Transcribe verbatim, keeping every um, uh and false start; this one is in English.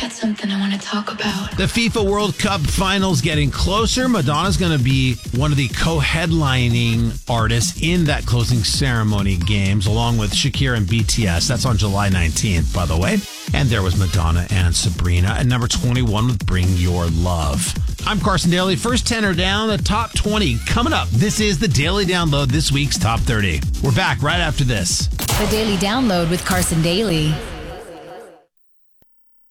got something I want to talk about. The FIFA World Cup finals getting closer. Madonna's going to be one of the co-headlining artists in that closing ceremony games, along with Shakira and B T S. That's on July nineteenth, by the way. And there was Madonna and Sabrina at number twenty-one with Bring Your Love. I'm Carson Daly. First ten are down, the top twenty coming up. This is the Daily Download, this week's Top thirty. We're back right after this. The Daily Download with Carson Daly.